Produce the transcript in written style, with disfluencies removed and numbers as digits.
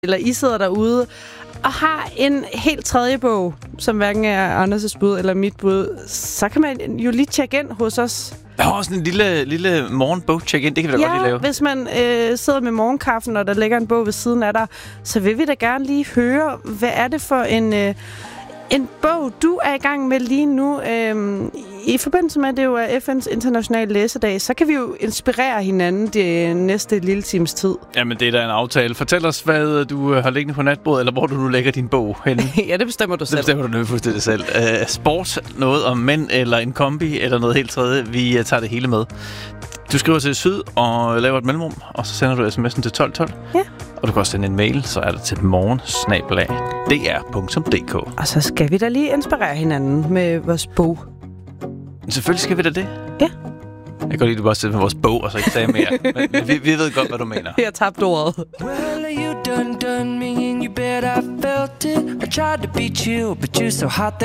eller I sidder derude og har en helt tredje bog, som hverken er Anders' bud eller mit bud, så kan man jo lige tjekke ind hos os. Der er også en lille morgenbog-check-in. Det kan vi da godt lige lave. Hvis man sidder med morgenkaffen, og der ligger en bog ved siden af dig, så vil vi da gerne lige høre, hvad er det for en bog, du er i gang med lige nu. I forbindelse med, at det jo er FN's internationale læsedag, så kan vi jo inspirere hinanden det næste lille times tid. Jamen, det er da en aftale. Fortæl os, hvad du har liggende på natbordet, eller hvor du nu lægger din bog henne. Ja, det bestemmer du selv. Det bestemmer du nu fuldstændig selv. Sport, noget om mænd, eller en kombi, eller noget helt tredje. Vi tager det hele med. Du skriver til syd og laver et mellemrum, og så sender du sms'en til 1212. Ja. Og du kan også sende en mail, så er det til morgen@dr.dk. Og så skal vi da lige inspirere hinanden med vores bog. Selvfølgelig skal vi da det. Ja. Jeg kan godt lide, at du bare sidder med vores bog, og så ikke sagde mere. Men vi ved godt, hvad du mener. Jeg tabte ordet. Well, you done me, and you bet I felt it. I tried to beat you, but you're so hot.